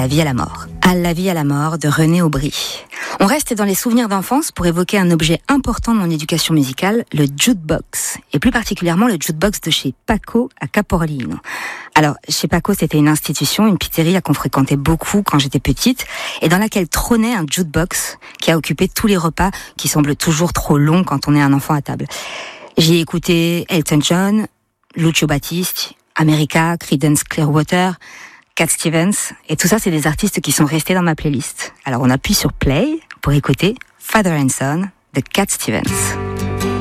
vie à la mort. À la vie à la mort de René Aubry. On reste dans les souvenirs d'enfance pour évoquer un objet important de mon éducation musicale, le jukebox. Et plus particulièrement le jukebox de chez Paco à Caporlino. Alors, chez Paco, c'était une institution, une pizzeria qu'on fréquentait beaucoup quand j'étais petite, et dans laquelle trônait un jukebox qui a occupé tous les repas qui semblent toujours trop longs quand on est un enfant à table. J'y ai écouté Elton John, Lucio Battisti, America, Creedence Clearwater, Cat Stevens, et tout ça, c'est des artistes qui sont restés dans ma playlist. Alors on appuie sur play pour écouter Father and Son de Cat Stevens.